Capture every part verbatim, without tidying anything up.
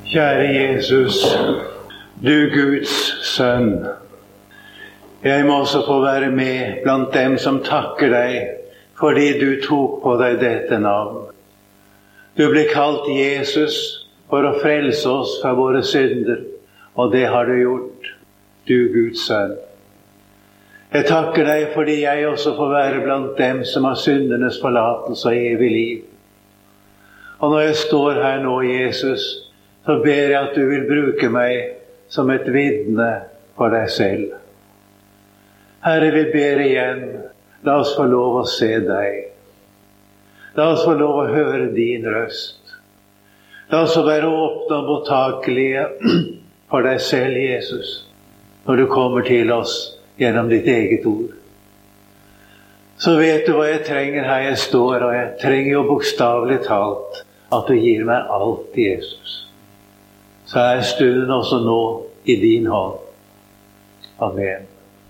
Kjære Jesus, du Guds sønn, jeg må også få være med blant dem som takker deg fordi du tok på deg dette navn. Du ble kalt Jesus for å frelse oss fra våre synder, og det har du gjort, du Guds sønn. Jeg takker deg fordi jeg også får være blant dem som har syndenes forlatelse og evig liv. Og når jeg står her nå, Jesus, så ber jeg at du vil bruke meg som et vitne for deg selv. Herre, vi ber igjen, la oss få lov å se deg. La oss få lov å høre din røst. La oss være åpne og mottakelige for deg selv, Jesus, når du kommer til oss gjennom ditt eget ord. Så vet du hva jeg trenger her jeg står, og jeg trenger jo bokstavelig talt at du gir meg alt, Jesus. Så er stunden også nå i din hånd. Amen.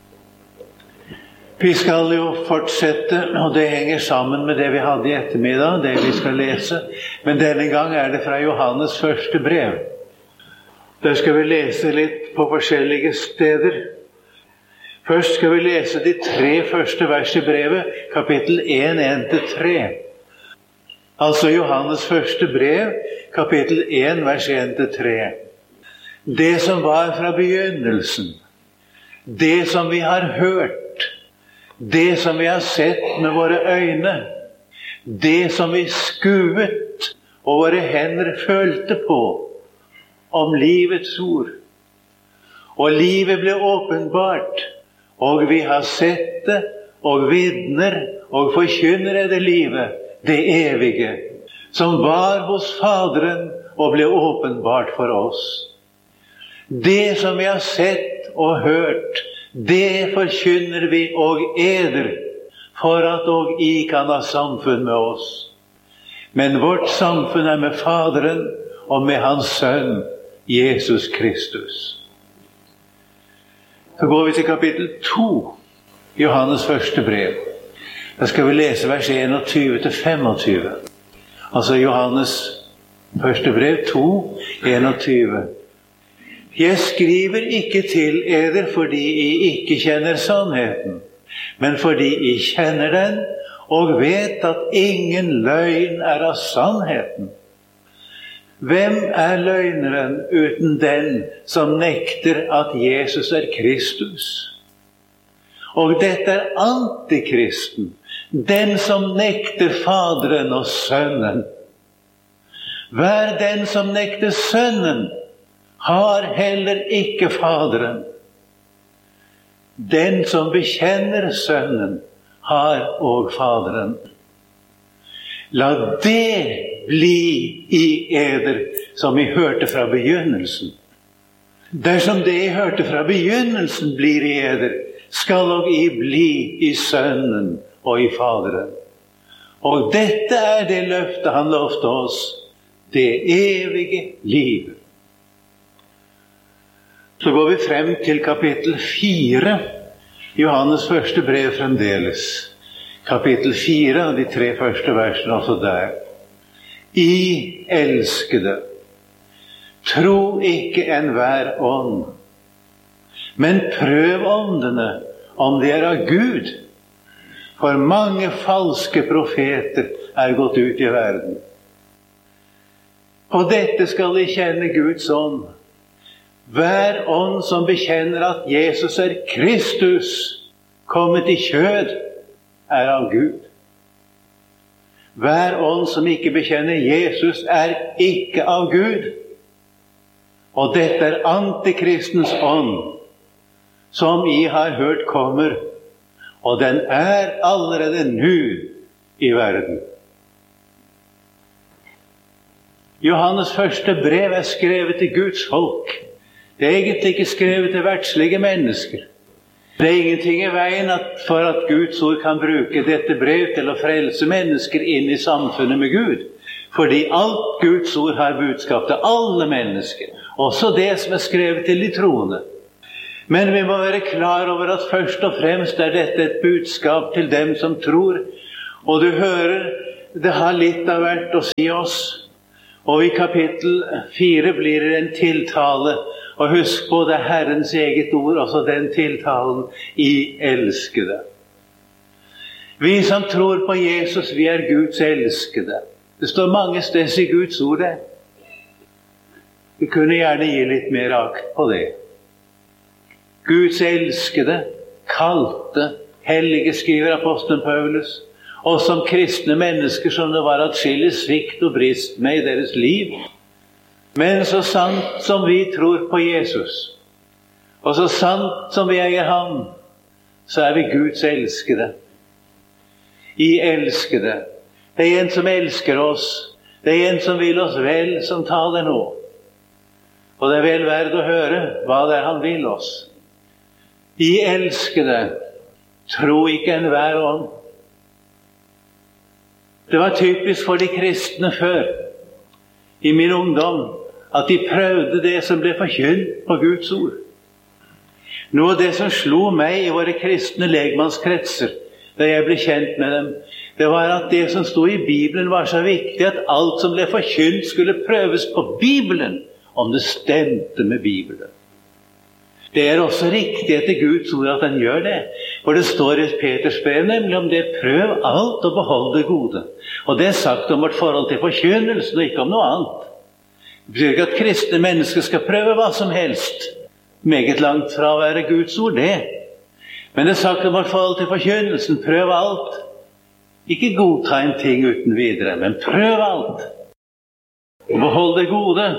Vi skal jo fortsette, og det henger sammen med det vi hadde i ettermiddag, det vi skal lese. Men denne gang er det fra Johannes første brev. Der skal vi lese litt på forskjellige steder. Først skal vi lese de tre første vers i brevet, kapittel én, én til tre. Altså Johannes første brev, kapittel én, vers én til tre. Det som var fra begynnelsen, det som vi har hørt, det som vi har sett med våre øyne, det som vi skuet og våre hender følte på, om livets ord. Og livet ble åpenbart, og vi har sett det, og vitner og forkynner det livet, det evige, som var hos Faderen og ble åpenbart for oss. Det som vi har sett og hørt, det forkynner vi og eder, for at og I kan ha samfunn med oss. Men vårt samfunn er med Faderen og med Hans Sønn, Jesus Kristus. Så går vi til kapittel to, Johannes første brev. Da skal vi lese vers enogtyve til femogtyve. Altså Johannes første brev to, enogtyve. Jeg skriver ikke til eder fordi I ikke kjenner sannheten, men fordi I kjenner den, og vet at ingen løgn er av sannheten. Hvem er løgneren uten den som nekter at Jesus er Kristus? Og dette er antikristen, den som nekter Faderen og Sønnen. Hver den som nekter Sønnen, har heller ikke Faderen. Den som bekjenner Sønnen, har og Faderen. La det bli I eder som I hørte fra begynnelsen. Dersom det I hørte fra begynnelsen blir I eder, skal og I bli I Sønnen og I Faderen. Og dette er det løftet han lovte oss, det evige livet. Så går vi frem til kapittel fire, Johannes første brev fremdeles. Kapittel fire, de tre første versene også der. I elskede, tro ikke enhver ånd, men prøv åndene om de er av Gud, for mange falske profeter er gått ut I verden. Og dette skal de kjenne Guds ånd. Hver ånd som bekjenner at Jesus er Kristus, kommet I kjød, er av Gud. Hver ånd som ikke bekjenner Jesus er ikke av Gud. Og dette er antikristens ånd, som I har hørt kommer, og den er allerede nå I verden. Johannes første brev er skrevet til Guds folk. Det er egentlig ikke skrevet til verdslige mennesker. Det er ingenting I veien at for at Guds ord kan bruke dette brev til å frelse mennesker inn I samfunnet med Gud. Fordi alt Guds ord har budskap til alle mennesker, også det som er skrevet til de troende. Men vi må være klar over at først og fremst er dette et budskap til dem som tror. Og du hører, det har litt av hvert å si oss. Og i kapittel fire blir det en tiltale, og husk på det er Herrens eget ord, også den tiltalen, i elskede. Vi som tror på Jesus, vi er Guds elskede. Det står mange steder i Guds ord det. Vi kunne gjerne gi litt mer akt på det. Guds elskede, kalte, hellige, skriver apostelen Paulus, og som kristne mennesker som det var atskillig svikt og brist med i deres liv. Men så sant som vi tror på Jesus, og så sant som vi eier ham, så er vi Guds elskede. I elskede. Det er en som elsker oss. Det er en som vil oss vel, som taler nå. Og det er vel verd å høre hva det er han vil oss. I elskede, tro ikke enhver ånd. Det var typisk for de kristne før, i min ungdom, at de prøvde det som ble forkynt på Guds ord. Noe av det som slo meg i våre kristne legmannskretser, da jeg ble kjent med dem, det var at det som stod i Bibelen var så viktig at alt som ble forkynt skulle prøves på Bibelen, om det stemte med Bibelen. Det er også riktig etter Guds ord at han gjør det. For det står i Peters brev nemlig om det: prøv alt og behold det gode. Og det er sagt om vårt forhold til forkynnelsen og ikke om noe annet. Det betyr ikke at kristne mennesker skal prøve hva som helst. Meget langt fra å være Guds ord, det. Men det er sagt om vårt forhold til forkynnelsen: prøv alt. Ikke godta en ting uten videre, men prøv alt. Og behold det gode.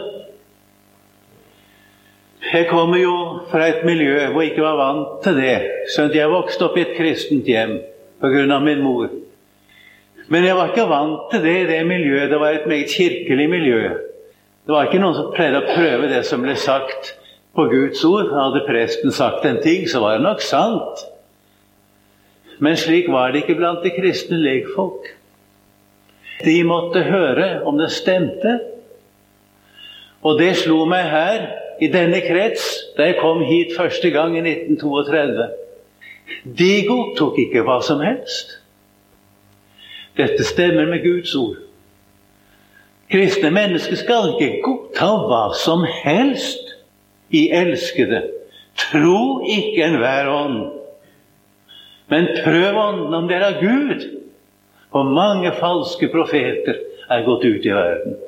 Jeg kommer jo fra et miljø hvor jeg ikke var vant til det, så jeg vokste opp i et kristent hjem på grunn av min mor. Men jeg var ikke vant til det i det miljøet. Det var et meget kirkelig miljø. Det var ikke noen som pleide å prøve det som ble sagt på Guds ord. Hadde presten sagt en ting, så var det nok sant. Men slik var det ikke blant de kristne legfolk. De måtte høre om det stemte. Og det slo meg her, i denne krets, da jeg kom hit første gang i nitten trettito. De godtok ikke hva som helst. Dette stemmer med Guds ord. Kristne mennesker skal ikke godta hva som helst. I elskede, tro ikke enhver ånd, men prøv ånden om det er av Gud. For mange falske profeter er gått ut i verden.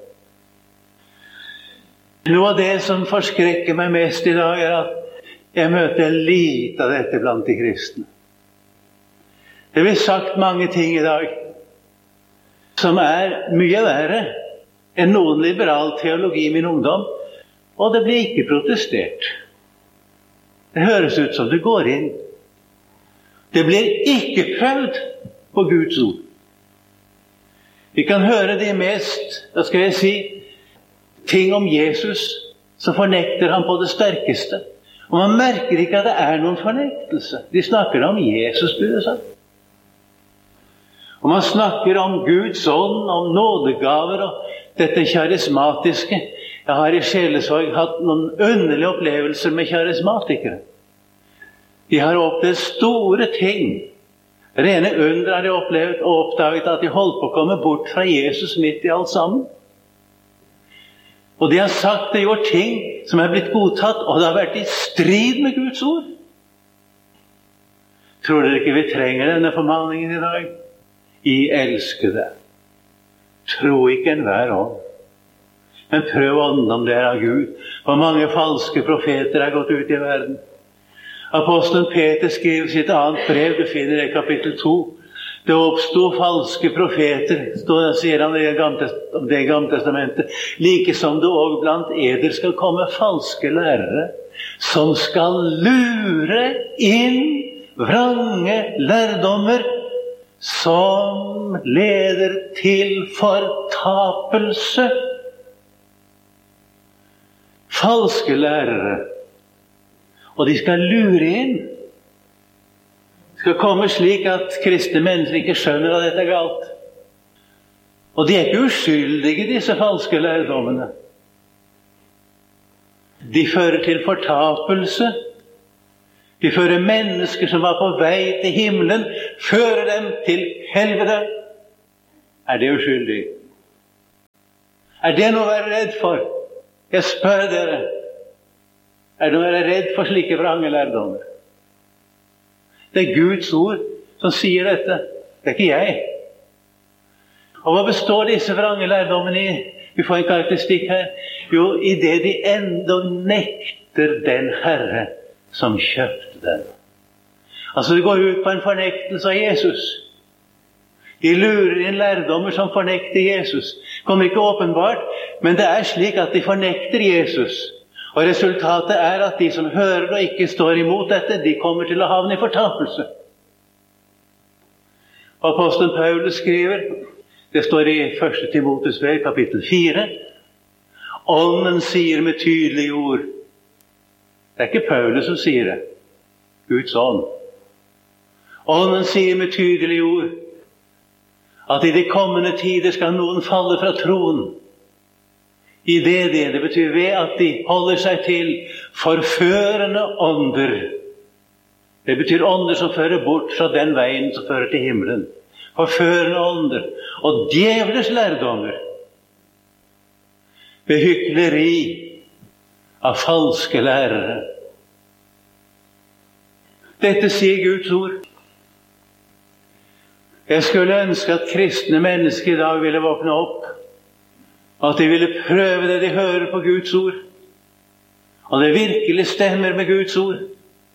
Noe av det som forskrekker meg mest i dag, er at jeg møter lite av dette blant de kristne. Det blir sagt mange ting i dag som er mye verre enn noen liberal teologi i min ungdom, og det blir ikke protestert. Det høres ut som det går inn. Det blir ikke prøvd på Guds ord. Vi kan høre de mest, da skal jeg si, ting om Jesus, så fornekter han på det sterkeste. Og man merker ikke at det er noen fornektelse. De snakker om Jesus, blir det sagt. Og man snakker om Guds ånd, om nådegaver og dette karismatiske. Jeg har i sjelesorg hatt noen underlige opplevelser med karismatikere. De har opplevd store ting. Rene under har de opplevd og oppdaget at de holdt på å komme bort fra Jesus midt i alt sammen. Og de har sagt og gjort ting som er blitt godtatt, og det har vært i strid med Guds ord. Tror dere ikke vi trenger denne formaningen i dag? I elskede, tro ikke enhver ånd, men prøv ånden om det er av Gud. For mange falske profeter er gått ut i verden. Apostelen Peter skriver sitt annet brev, du finner det i kapittel to. Det oppstod falske profeter, står, sier han i det gamle testamentet, like som det også blant eder skal komme falske lærere, som skal lure inn vrange lærdommer, som leder til fortapelse. Falske lærere, og de skal lure inn. Det skal komme slik at kristne mennesker ikke skjønner at dette er galt. Og de er ikke uskyldige, disse falske lærdommene. De fører til fortapelse. De fører mennesker som var på vei til himmelen, fører dem til helvete. Er det uskyldig? Er det noe å være redd for? Jeg spør dere. Er det noe å være redd for slike vrangelærdommer? Det er Guds ord som sier dette. Det er ikke jeg. Og hva består disse vrangelærdommene i? Vi får en karakteristikk her. Jo, i det de enda nekter den Herre som kjøpte den. Altså det går ut på en fornektelse av Jesus. De lurer inn lærdommer som fornekter Jesus. Kommer ikke åpenbart, men det er slik at de fornekter Jesus. Og resultatet er at de som hører og ikke står imot dette, de kommer til å havne i fortapelse. Apostelen Paulus skriver, det står i første Timotheus brev, kapittel fire, Ånden sier med tydelige ord. Det er ikke Paulus som sier det. Guds ånd. Ånden sier med tydelige ord at i de kommende tider skal noen falle fra troen. I det det, det betyr ved at de holder seg til forførende ånder. Det betyr ånder som fører bort fra den veien som fører til himmelen. Forførende ånder og djevlers lærdommer. Ved hykleri av falske lærere. Dette sier Guds ord. Jeg skulle ønske at kristne mennesker i dag ville våkne opp, at de ville prøve det de hører på Guds ord, og det virkelig stemmer med Guds ord.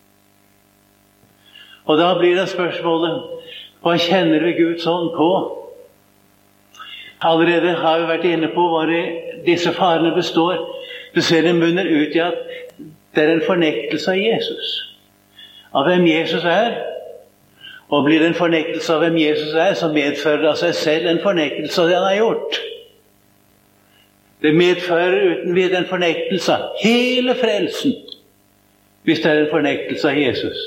Og da blir det spørsmålet, hva kjenner vi Guds ånd på? Allerede har vi vært inne på hva disse farene består. Du ser det munner ut i at det er en fornektelse av Jesus, av hvem Jesus er. Og blir det en fornektelse av hvem Jesus er, så medfører det av seg selv en fornektelse av det han har gjort. Det medfører uten videre en fornektelse av hele frelsen, hvis det er en fornektelse av Jesus.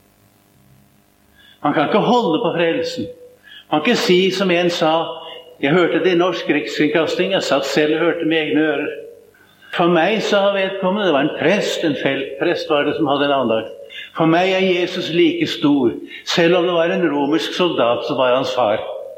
Man kan ikke holde på frelsen. Man kan ikke si som en sa, jeg hørte det i norsk rikskringkasting, jeg satt selv og hørte med egne ører. For meg, sa vedkommende, det var en prest, en feltprest var det som hadde en andakt. For meg er Jesus like stor, selv om det var en romersk soldat som var hans far.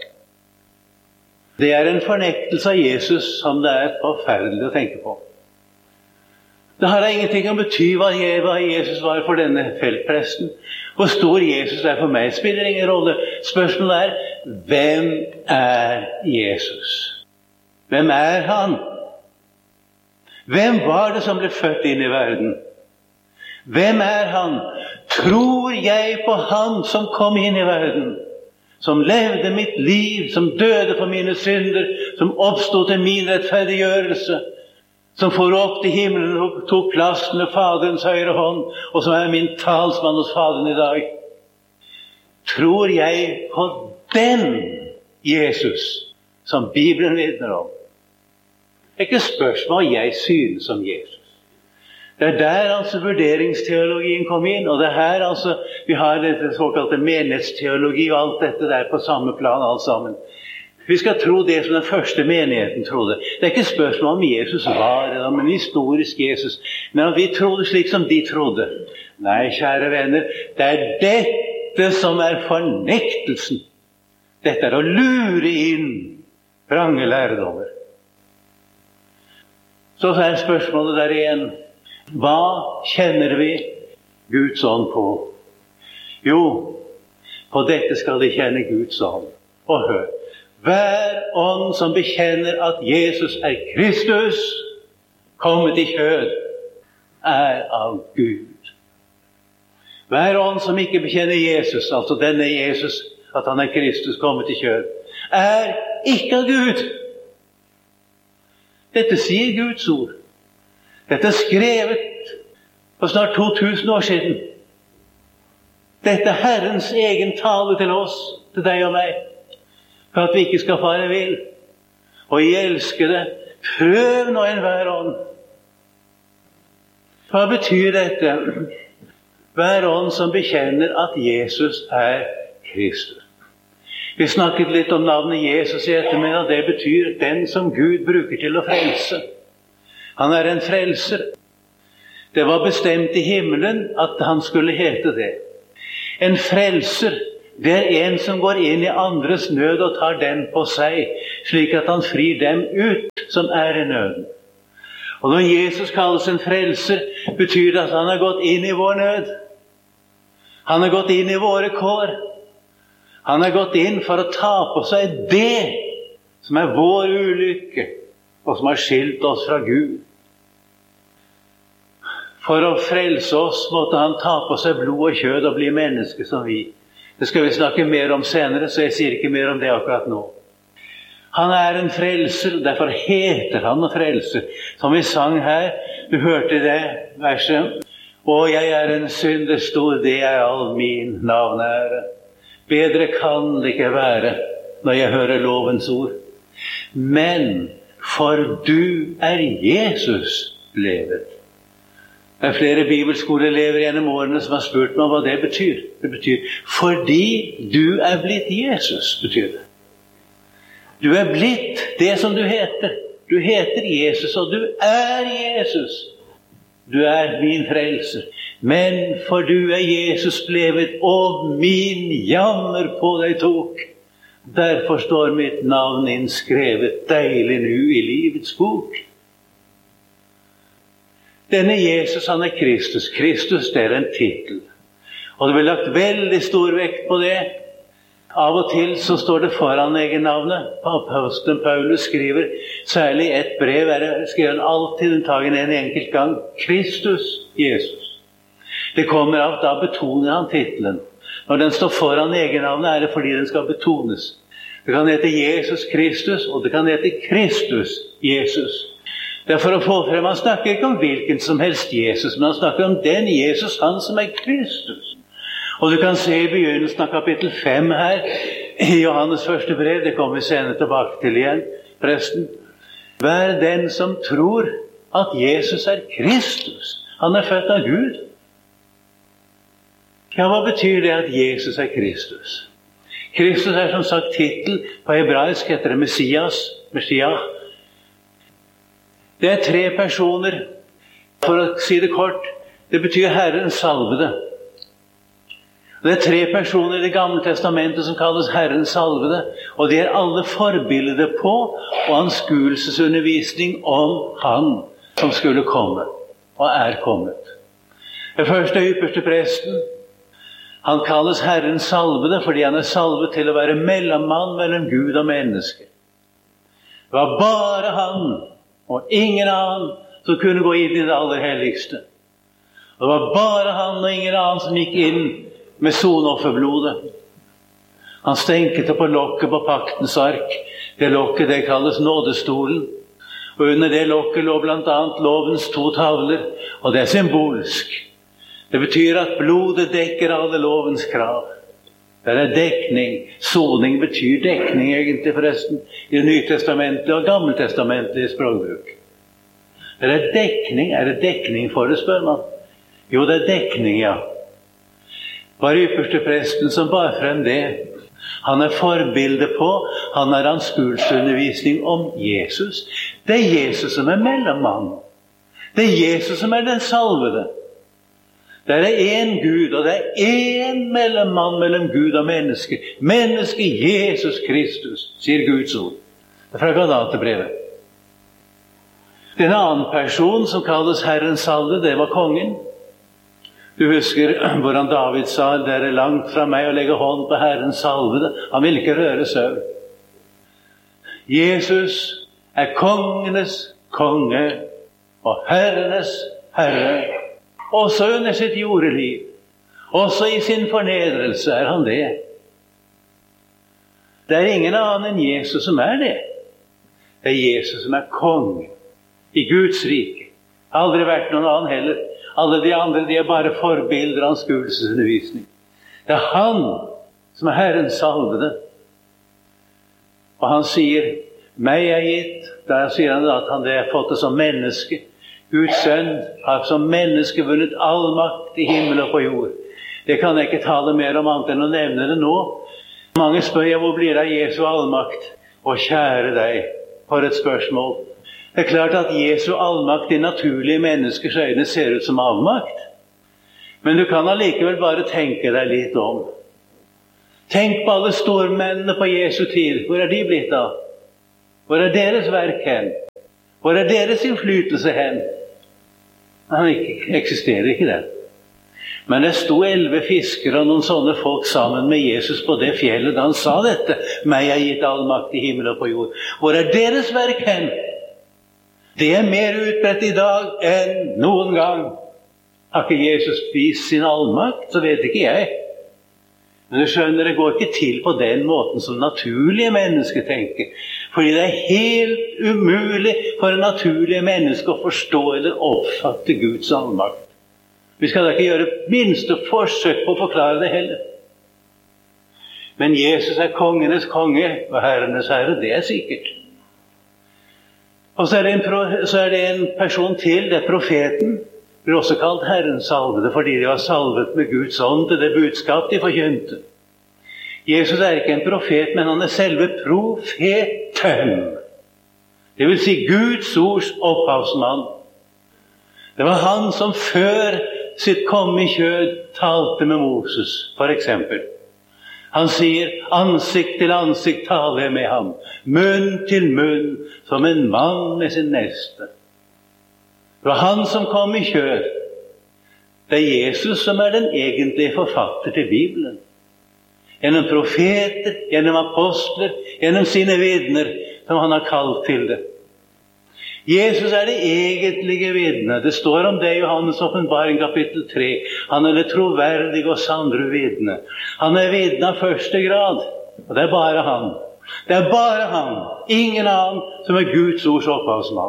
Det er en fornektelse av Jesus som det er forferdelig å tenke på. Det har ingenting å bety hva Jesus var for denne feltpresten. Hvor stor Jesus er for meg spiller ingen rolle. Spørsmålet er, hvem er Jesus? Hvem er han? Hvem var det som ble født inn i verden? Hvem er han? Tror jeg på han som kom inn i verden? Som levde mitt liv, som døde for mine synder, som oppstod til min rettferdiggjørelse, som for opp til himmelen og tok plass med Faderens høyre hånd, og som er min talsmann hos Faderen i dag. Tror jeg på den Jesus som Bibelen vitner om? Det er ikke spørsmål jeg synes om Jesus. Det er der altså vurderingsteologien kom inn, og det er her altså vi har det såkalte menighetsteologi og alt dette der på samme plan alt sammen. Vi skal tro det som den første menigheten trodde. Det er ikke spørsmål om Jesus var, eller om en historisk Jesus, men om vi trodde slik som de trodde. Nei, kjære venner, det er dette som er fornektelsen. Dette er å lure inn vrange lærdommer. Så er spørsmålet der igjen. Hva kjenner vi Guds ånd på? Jo, på dette skal de kjenne Guds ånd. Og hør, hver ånd som bekjenner at Jesus er Kristus, kommet i kjød, er av Gud. Hver ånd som ikke bekjenner Jesus, altså denne Jesus, at han er Kristus kommet i kjød, er ikke av Gud. Dette sier Guds ord. Dette er skrevet for snart to tusen år siden. Dette er Herrens egen tale til oss, til deg og meg, for at vi ikke skal fare vill. Og I elskede, prøv nå enhver ånd. Hva betyr dette? Hver ånd som bekjenner at Jesus er Kristus. Vi snakket litt om navnet Jesus I ettermiddag. Det betyr den som Gud bruker til å frelse. Han er en frelser. Det var bestemt I himmelen at han skulle hete det. En frelser, Det er en som går inn i andres nød og tar den på seg, slik at han frir dem ut som er i nøden. Og når Jesus kalles en frelser, betyr det at han har gått inn i vår nød. Han har gått inn i våre kår. Han har gått inn for å ta på seg det som er vår ulykke, og som har skilt oss fra Gud. For å frelse oss måtte han ta på seg blod og kjød og bli menneske som vi. Det skal vi snakke mer om senere, så jeg sier ikke mer om det akkurat nå. Han er en frelser, derfor heter han en frelser. Som vi sang her, du hørte det verset. Og jeg er en synder stor, det er all min navnære. Bedre kan det ikke være når jeg hører lovens ord. Men for du er Jesus levet. Det er flere bibelskoleelever gjennom årene som har spurt meg hva det betyr. Det betyr, fordi du er blitt Jesus, betyr det. Du er blitt det som du heter. Du heter Jesus, og du er Jesus. Du er min frelser. Men for du er Jesus blevet, og min jammer på deg tok. Derfor står mitt navn innskrevet deilig nu i livets bok. Denne Jesus, han er Kristus. Kristus, det er en titel. Og det blir lagt veldig stor vekt på det. Av og til så står det foran egennavnet. Apostelen Paulus skriver, særlig et brev, er det, skriver han alltid den tagen en enkelt gang, Kristus, Jesus. Det kommer av, da betoner han titelen. Når den står foran egennavnet, er det fordi den skal betones. Det kan hete Jesus Kristus, og det kan hete Kristus Jesus. Det er for å få frem, han snakker ikke om hvilken som helst Jesus, men han snakker om den Jesus, han som er Kristus. Og du kan se i begynnelsen av kapittel fem her, i Johannes første brev, det kommer vi senere tilbake til igjen, forresten. Vær den som tror at Jesus er Kristus. Han er født av Gud. Ja, hva betyr det at Jesus er Kristus? Kristus er som sagt titel, på hebraisk heter det Messias, Messiah. Det er tre personer, for å si det kort, det betyr Herren salvede. Det er tre personer i det gamle testamentet som kalles Herren salvede, og de er alle forbilder på og anskuelsesundervisning om han som skulle komme, og er kommet. Det første er ypperste presten. Han kalles Herren salvede fordi han er salvet til å være mellommann mellom Gud og menneske. Det var bare han og ingen annen som kunne gå inn i det aller helligste. Og det var bare han og ingen annen som gikk inn med sonofferblodet. Han stenket på lokket på paktens ark. Det lokket det kalles nådestolen. Og under det lokket lå blant annet lovens to tavler. Og det er symbolsk. Det betyr at blodet dekker alle lovens krav. Det er dekning. Soning betyr dekning egentlig forresten i Det nye testamentet og gammeltestamentet i språkbruk. Det er dekning. Er det dekning for det, spør man? Jo, det er dekning, ja. Bare ypperste presten som bar frem det. Han er forbilde på, han har anskuelsesundervisning om Jesus. Det er Jesus som er mellommann. Det er Jesus som er den salvede. Det er en Gud, og det er en mellommann mellom Gud og menneske. Menneske Jesus Kristus, sier Guds ord. Det er fra Galaterbrevet. Den annen person som kalles Herren salvede, det var kongen. Du husker hvordan David sa, det er langt fra meg å legge hånd på Herren salvede. Han vil ikke røre søvn. Jesus er kongenes konge og herrenes herre. Også under sitt jordeliv, også i sin fornedrelse er han det. Det er ingen annen enn Jesus som er det. Det er Jesus som er konge i Guds rike. Det har aldri vært noen annen heller. Alle de andre, de er bare forbilder av anskuelsesundervisning. Det er han som er Herren salvede. Og han sier, meg er gitt, der sier han at han det er fått det som menneske. Guds sønn har som menneske vunnet all makt i himmel og på jord. Det kan jeg ikke tale mer om annet enn å nevne det nå. Mange spør jeg, hvor blir det av Jesu allmakt? Og kjære deg, for et spørsmål. Det er klart at Jesu allmakt i naturlige menneskers øyne ser ut som avmakt. Men du kan allikevel bare tenke deg litt om. Tenk på alle stormennene på Jesu tid. Hvor er de blitt av? Hvor er deres verk hen? Hvor er deres innflytelse hen? Han eksisterer ikke der. Men det sto elleve fiskere og noen sånne folk sammen med Jesus på det fjellet da han sa dette. Meg er gitt all makt i himmel og på jord. Hvor er deres verk hen? Det er mer utbredt i dag enn noen gang. Har ikke Jesus vist sin allmakt, så vet ikke jeg. Men du skjønner, det går ikke til på den måten som naturlige mennesker tenker. Fordi det er helt umulig for en naturlige menneske å forstå eller oppfatte Guds allmakt. Vi skal da ikke gjøre minste forsøk på å forklare det heller. Men Jesus er kongenes konge og herrenes herre, det er sikkert. Og så er det en, så er det en person til, det er profeten. Det blir også kalt Herrens salvede, fordi de var salvet med Guds ånd til det budskap de forkynte. Jesus er ikke en profet, men han er selve profeten. Det vil si Guds ords opphavsmann. Det var han som før sitt komme i kjød talte med Moses, for eksempel. Han sier, ansikt til ansikt taler jeg med ham, munn til munn, som en mann med sin neste. Det var han som kom i kjød. Det er Jesus som er den egentlige forfatter til Bibelen. Gjennom profeter, gjennom apostler, gjennom sine vitner, som han har kalt til det. Jesus er det egentlige vitne. Det står om det i Johannes åpenbaring kapittel tre. Han er det troverdige og sannere vitne. Han er vitne av første grad, og det er bare han. Det er bare han, ingen annen, som er Guds ords opphavsmann.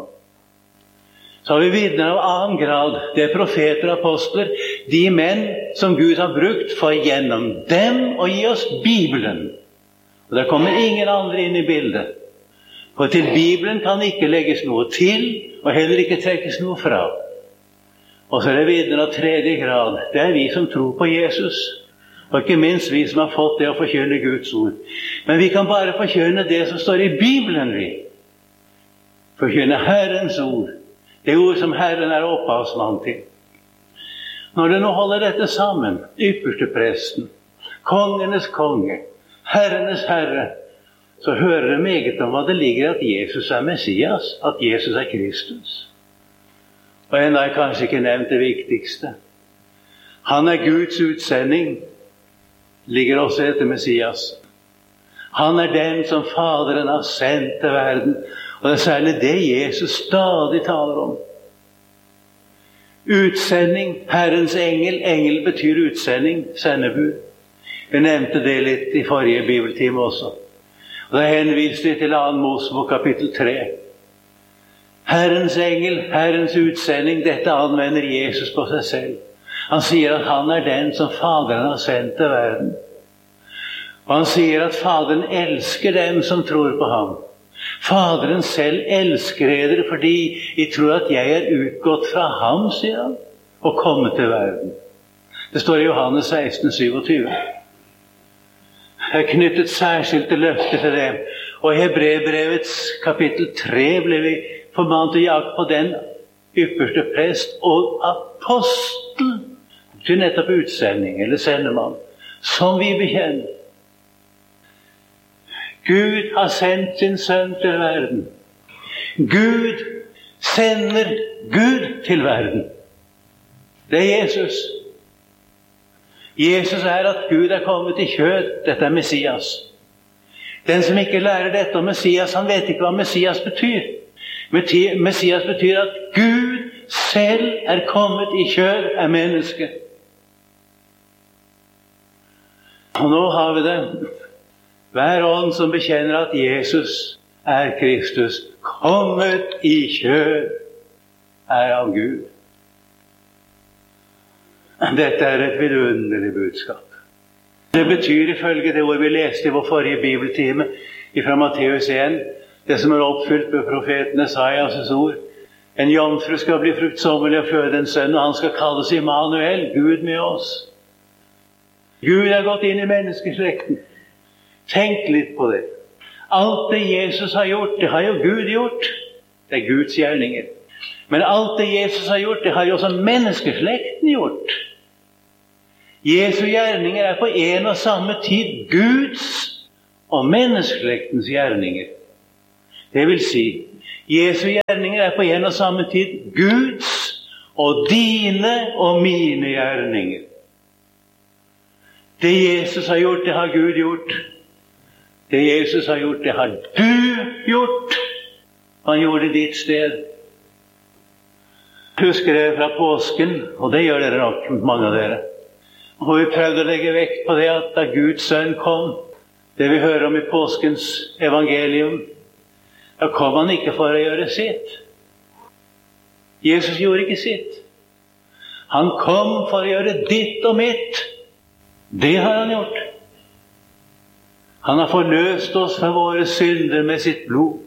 Så har vi vitner av annen grad. Det er profeter og apostler, de menn som Gud har brukt for gjennom dem å gi oss Bibelen. Og der kommer ingen andre inn i bildet. For til Bibelen kan ikke legges noe til, og heller ikke trekkes noe fra. Og så er det vitner av tredje grad. Det er vi som tror på Jesus. Og ikke minst vi som har fått det å forkynne Guds ord. Men vi kan bare forkynne det som står i Bibelen, vi. Forkynne Herrens ord. Det ord som Herren er opphavsmann til. Når det nå holder dette sammen, ypperste presten, kongenes konge, herrenes herre, så hører det meget om hva det ligger at Jesus er Messias, at Jesus er Kristus. Og enda er kanskje ikke nevnt det viktigste. Han er Guds utsending, ligger også etter Messias. Han er den som Faderen har sendt til verden, og det er særlig det Jesus stadig taler om. Utsending, Herrens engel. Engel betyr utsending, sendebud. Vi nevnte det litt i forrige bibeltime også. Og da henviste vi til annen Mosebok kapittel tre. Herrens engel, Herrens utsending, dette anvender Jesus på seg selv. Han sier at han er den som Faderen har sendt til verden. Og han sier at Faderen elsker dem som tror på ham. Faderen selv elsker dere fordi de tror at jeg er utgått fra ham, sier han, og kommet til verden. Det står i Johannes seksten syvogtyve. Det er knyttet særskilte løfter til det. Og i Hebreerbrevets kapittel tre ble vi formant til jakt på den ypperste prest og apostel til nettopp utsending eller sendemann, som vi bekjenner. Gud har sendt sin sønn til verden. Gud sender Gud til verden. Det er Jesus. Jesus er at Gud er kommet i kjød. Dette er Messias. Den som ikke lærer dette om Messias, han vet ikke hva Messias betyr. Messias betyr at Gud selv er kommet i kjød, er menneske. Og nå har vi det. Hver ånd som bekjenner at Jesus er Kristus, kommet i kjød, er av Gud. Dette er et vidunderlig budskap. Det betyr ifølge det ord vi leste i vår forrige bibeltime fra Matteus en, det som er oppfylt med profeten Esaias' ord. En jomfru skal bli fruktsommelig og føde en sønn, og han skal kalles Immanuel, Gud med oss. Gud er gått inn i menneskeslekten. Tenk litt på det. Alt det Jesus har gjort, det har jo Gud gjort. Det er Guds gjerninger. Men alt det Jesus har gjort, det har jo også menneskeslekten gjort. Jesu gjerninger er på en og samme tid Guds og menneskeslektens gjerninger. Det vil si, Jesu gjerninger er på en og samme tid Guds og dine og mine gjerninger. Det Jesus har gjort, det har Gud gjort. Det Jesus har gjort, det har du gjort. Han gjorde det ditt sted. Husker dere fra påsken, og det gjør dere nok, mange av dere. Og vi prøvde å legge vekt på det at da Guds sønn kom, det vi hører om i påskens evangelium, da kom han ikke for å gjøre sitt. Jesus gjorde ikke sitt. Han kom for å gjøre ditt og mitt. Det har han gjort. Han har forløst oss fra våre synder med sitt blod.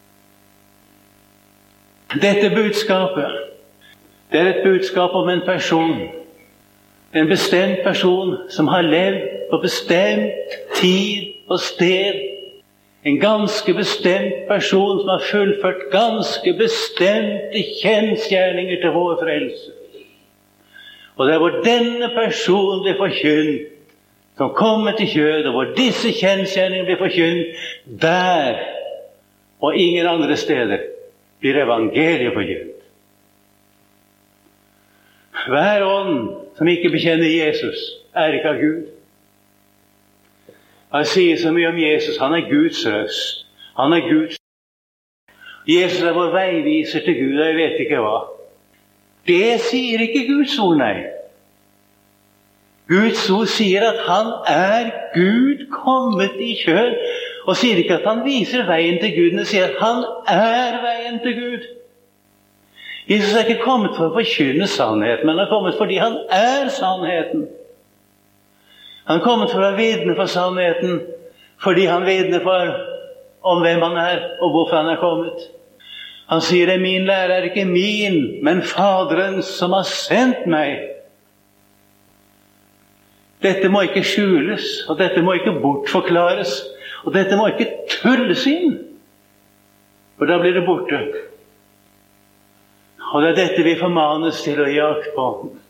Dette budskapet, det er et budskap om en person, en bestemt person som har levd på bestemt tid og sted. En ganske bestemt person som har fullført ganske bestemte kjensgjerninger til vår frelse. Og det er hvor denne personen blir forkynt, som kommer til kjød, og hvor disse kjensgjerninger blir forkynt, der og ingen andre steder blir evangeliet forkynt. Hver ånd som ikke bekjenner Jesus, er ikke av Gud. Han sier så mye om Jesus. Han er Guds røst. Han er Guds. Jesus er vår veiviser til Gud, og jeg vet ikke hva. Det sier ikke Guds ord, nei. Guds ord sier at han er Gud kommet i kjød, og sier ikke at han viser veien til Gud, men sier at han er veien til Gud. Jesus er ikke kommet for å forkynne sannheten, men han er kommet fordi han er sannheten. Han er kommet for å vitne for sannheten, fordi han vitner for om hvem han er, og hvorfor han er kommet. Han sier at min lære er ikke min, men Faderens som har sendt meg. Dette må ikke skjules, og dette må ikke bortforklares, og dette må ikke tulles inn, for da blir det borte. Og det er dette vi formanes til å gi akt på.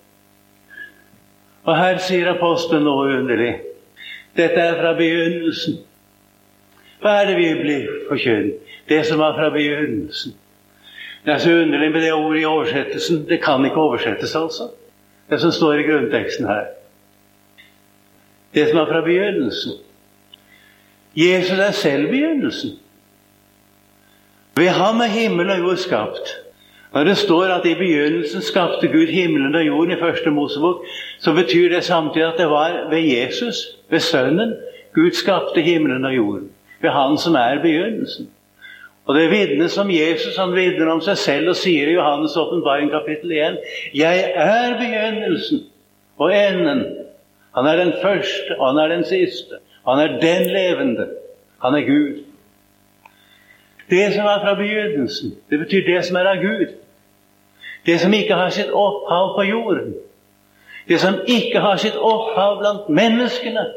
Og her sier apostelen noe underlig. Dette er fra begynnelsen. Hva er det vi blir forkynt? Det som var fra begynnelsen. Det er så underlig med det ordet i oversettelsen. Det kan ikke oversettes, altså. Det som står i grunnteksten her. Det som var fra begynnelsen. Jesus er selv begynnelsen. Ved ham er himmel og jord skapt. Når det står at i begynnelsen skapte Gud himmelen og jorden i første Mosebok, så betyr det samtidig at det var ved Jesus, ved Sønnen, Gud skapte himmelen og jorden. Ved han som er begynnelsen. Og det vidnes om Jesus, han vidner om seg selv og sier i Johannes åpenbaring kapittel en, jeg er begynnelsen og enden. Han er den første, og han er den siste. Han er den levende. Han er Gud. Det som er fra begynnelsen, det betyr det som er av Gud. Det som ikke har sitt opphav på jorden. Det som ikke har sitt opphav blant menneskene.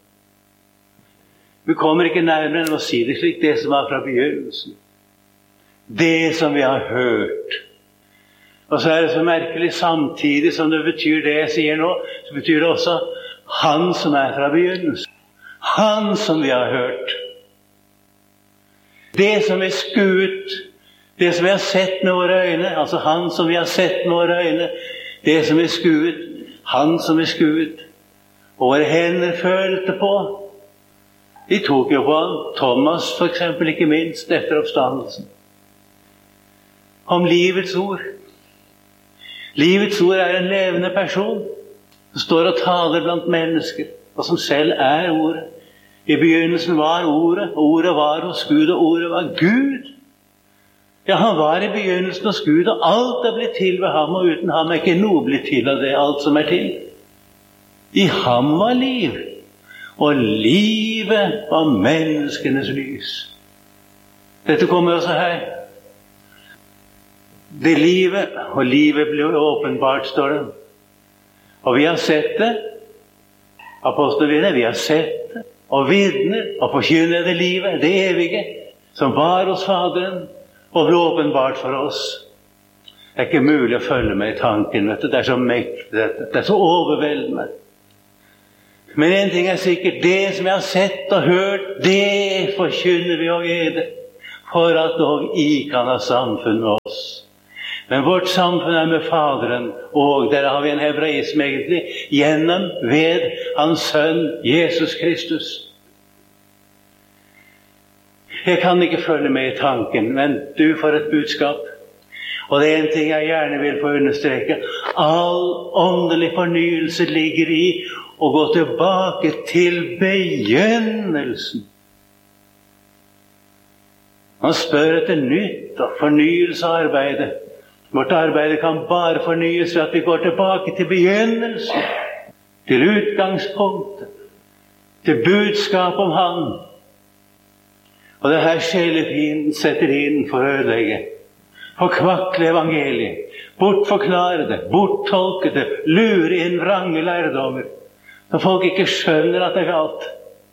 Vi kommer ikke nærmere enn å si det slik, det som er fra begynnelsen. Det som vi har hørt. Og så er det så merkelig, samtidig som det betyr det jeg sier nå, så betyr det også han som er fra begynnelsen. Han som vi har hørt. Det som er skuet, det som vi har sett med våre øyne, altså han som vi har sett med våre øyne, det som er skuet, han som er skuet, og våre hender følte på. De tok jo på han, Thomas for eksempel, ikke minst, etter oppstandelsen. Om livets ord. Livets ord er en levende person, som står og taler blant mennesker, og som selv er ordet. I begynnelsen var ordet, og ordet var hos Gud, og ordet var Gud. Ja, han var i begynnelsen hos Gud, og alt er blitt til ved ham, og uten ham er ikke noe blitt til av det, alt som er til. I ham var liv, og livet var menneskenes lys. Dette kommer også her. Det livet, og livet ble åpenbart, står det. Og vi har sett det, apostelene, vi har sett det, og vidner, og forkynner det livet, det evige, som var hos Faderen, og ble åpenbart for oss. Det er ikke mulig å følge med i tanken, vet du. Det er så mektig, det er så overveldende. Men en ting er sikkert, det som jeg har sett og hørt, det forkynner vi og ede, for at dog I kan ha samfunn med oss. Men vårt samfunn er med Faderen, og der har vi en hebraisme egentlig, gjennom ved hans sønn Jesus Kristus. Jeg kan ikke følge med I tanken, men du får et budskap. Og det er en ting jeg gjerne vil få understreke. All åndelig fornyelse ligger I å gå tilbake til begynnelsen. Man spør etter nytt og fornyelse av arbeidet. Vårt arbeid kan bare fornyes ved at vi går tilbake til begynnelsen, til utgangspunktet, til budskap om Han. Og det her sjelefienden setter inn for å ødelegge, forkvakle evangeliet, bortforklare det, borttolke det, lure inn vrange lærdommer, så folk ikke skjønner at det er galt.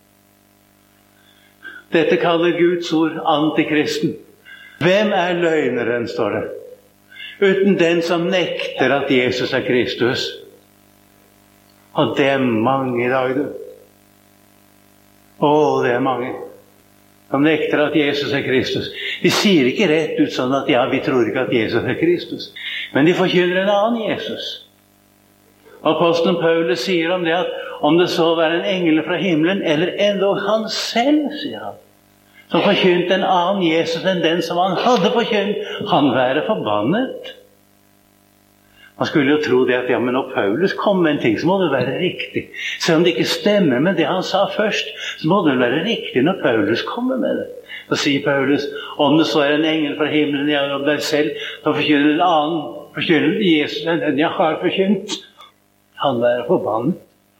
Dette kaller Guds ord antikristen. Hvem er løgneren, står det? Uten den som nekter at Jesus er Kristus. Og det er mange I dag, du. Å, det er mange som nekter at Jesus er Kristus. De sier ikke rett ut sånn at ja, vi tror ikke at Jesus er Kristus. Men de forkynner en annen Jesus. Apostelen Paulus sier om det at om det så var en engel fra himmelen, eller endog han selv, sier han, som forkynte en annen Jesus enn den som han hadde forkynt, han være forbannet. Man skulle jo tro det at ja, men når Paulus kom med en ting, så må det være riktig. Selv om det ikke stemmer med det han sa først, så må det være riktig når Paulus kommer med det. Så sier Paulus, om det så er en engel fra himmelen, ja, om deg selv, så forkynner en annen, forkynner Jesus enn den jeg har forkynt. Han være forbannet.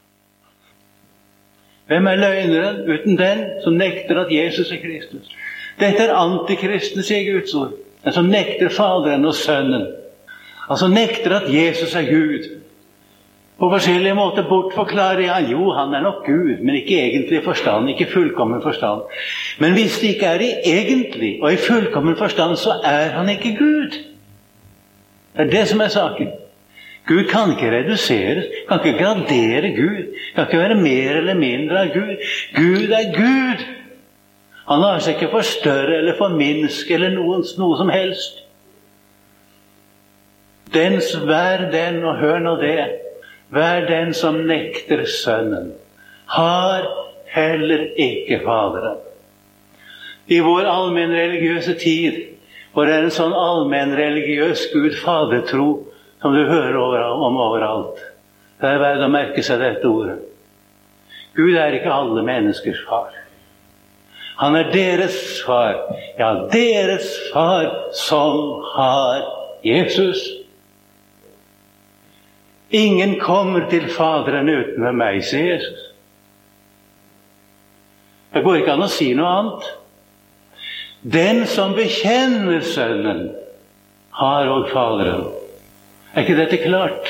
Hvem er løgneren uten den som nekter at Jesus er Kristus? Dette er antikristen, sier Guds ord. Den som nekter Faderen og Sønnen. Altså nekter at Jesus er Gud. På forskjellige måter bortforklarer han, jo, han er nok Gud, men ikke egentlig forstand, ikke fullkommen forstand. Men hvis det ikke er I egentlig og I fullkommen forstand, så er han ikke Gud. Det er det som er saken. Gud kan ikke reduseres, kan ikke gradere Gud, kan ikke være mer eller mindre av Gud. Gud er Gud. Han lar seg ikke forstørre eller forminske eller noe, noe som helst. Den, vær den, og hør nå det, vær den som nekter Sønnen, har heller ikke Faderen. I vår allmenn religiøse tid, hvor det er en sånn allmenn religiøs Gud-fadertro, som du hører over, om overalt. Det er verdt å merke seg dette ordet. Gud er ikke alle menneskers far. Han er deres far. Ja, deres far som har Jesus. Ingen kommer til Faderen uten ved meg, sier Jesus. Det går ikke an å si noe annet. Den som bekjenner Sønnen, har og Faderen. Er ikke dette klart?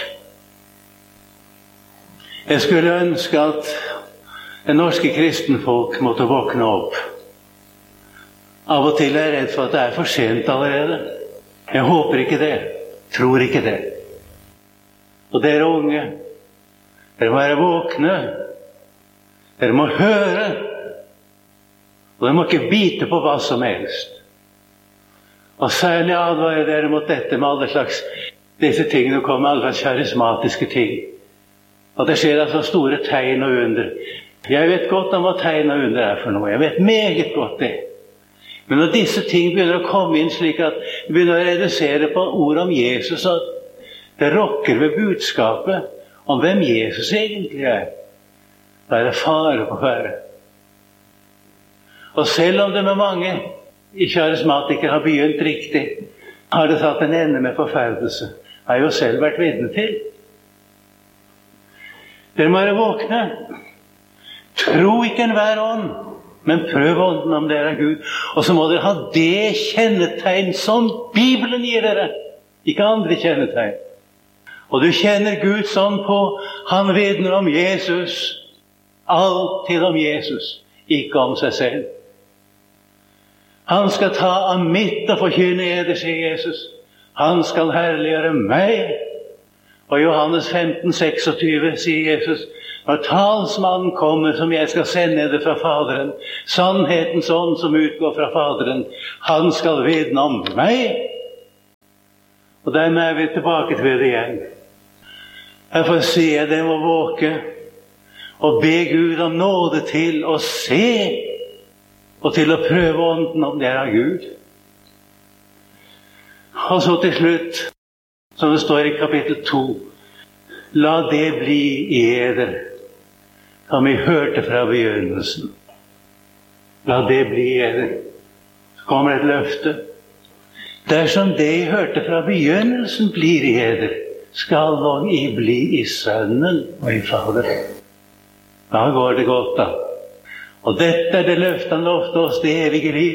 Jeg skulle ønske at det norske kristenfolk måtte våkne opp. Av og til er jeg redd for at det er for sent allerede. Jeg håper ikke det. Tror ikke det. Og dere unge, dere må være våkne. Dere må høre. Og dere må ikke bite på hva som helst. Og særlig advarer dere mot dette med alle slags disse tingene kommer, alle slags karismatiske ting. Og det skjer altså store tegn og under. Jeg vet godt om hva tegn og under er for noe. Jeg vet meget godt det. Men når disse ting begynner å komme inn slik at vi begynner å redusere på ord om Jesus, at det rokker ved budskapet om hvem Jesus egentlig er, da er det fare på ferde. Og selv om det med mange karismatikere har begynt riktig, har det tatt en ende med forferdelse. Jeg har jo selv vært vitne til. Dere må være våkne. Tro ikke enhver ånd, men prøv ånden om dere er Gud. Og så må dere ha det kjennetegn som Bibelen gir dere. Ikke andre kjennetegn. Og du kjenner Gud sånn på, han vitner om Jesus. Alltid om Jesus, ikke om seg selv. Han skal ta av mitt og forkynne eder, sier Jesus. Han skal herliggjøre meg. Og i Johannes femten seksogtyve sier Jesus, når talsmannen kommer som jeg skal sende det fra Faderen, sannhetens ånd som utgår fra Faderen, han skal vitne om meg. Og dermed er vi tilbake til det igjen. Derfor sier jeg det må våke og be Gud om nåde til å se og til å prøve ånden om det er av Gud. Og så til slutt, som det står i kapittel to, la det bli i eder, som vi hørte fra begynnelsen. La det bli i eder. Så kommer et løfte. Dersom det jeg hørte fra begynnelsen blir i eder, skal dog I bli i Sønnen og i Faderen. Da går det godt da. Og dette er det løftet han lovte oss, det evige liv.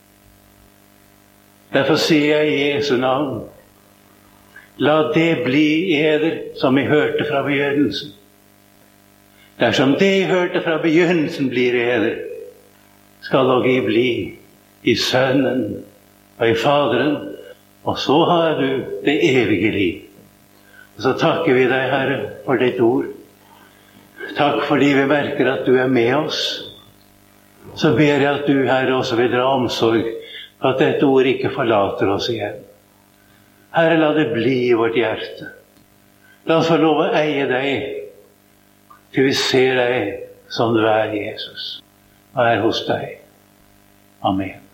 Derfor sier jeg i Jesu navn, la det bli i eder som I hørte fra begynnelsen. Dersom det jeg hørte fra begynnelsen blir i eder, skal dog I bli i Sønnen og i Faderen, og så har du det evige liv. Og så takker vi deg, Herre, for ditt ord. Takk fordi vi merker at du er med oss. Så ber jeg at du, Herre, også vil dra omsorg for at dette ord ikke forlater oss igjen. Herre, la det bli i vårt hjerte. La oss få lov å eie deg, til vi ser deg som du er, Jesus, og er hos deg. Amen.